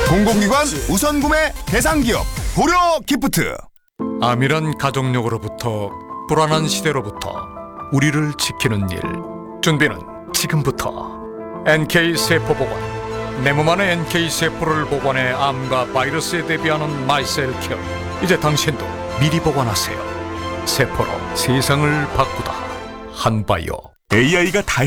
공공기관 우선 구매 대상 기업 고려 기프트. 암이란 가족력으로부터 불안한 시대로부터 우리를 지키는 일. 준비는 지금부터. NK세포보관. 내 몸 안에 NK세포를 보관해 암과 바이러스에 대비하는 마이셀케어. 이제 당신도 미리 보관하세요. 세포로 세상을 바꾸다. 한바이오. AI가 다